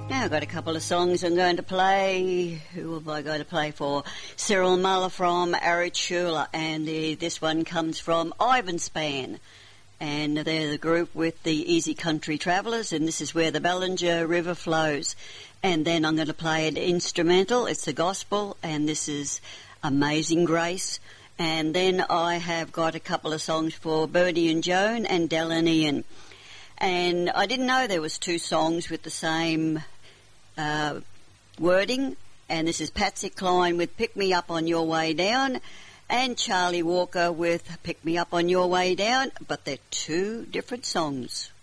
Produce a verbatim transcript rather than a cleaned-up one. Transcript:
Now I've got a couple of songs I'm going to play. Who have I got to play for? Cyril Muller from Arachula, and the, this one comes from Ivanspan. And they're the group with the Easy Country Travellers, and this is where the Ballinger River flows. And then I'm going to play an instrumental. It's the gospel, and this is Amazing Grace. And then I have got a couple of songs for Bernie and Joan and Del and Ian. And I didn't know there was two songs with the same uh, wording. And this is Patsy Cline with Pick Me Up on Your Way Down, and Charlie Walker with Pick Me Up on Your Way Down, but they're two different songs.